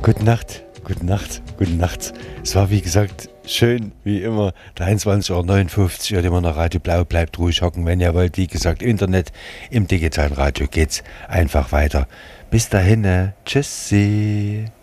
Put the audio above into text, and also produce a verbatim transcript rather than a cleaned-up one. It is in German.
Gute Nacht, gute Nacht, gute Nacht. Es war wie gesagt schön, wie immer, dreiundzwanzig Uhr neunundfünfzig, hört immer noch Radio Blau, bleibt ruhig hocken, wenn ihr wollt. Wie gesagt, Internet, im digitalen Radio geht's einfach weiter. Bis dahin, äh, tschüssi.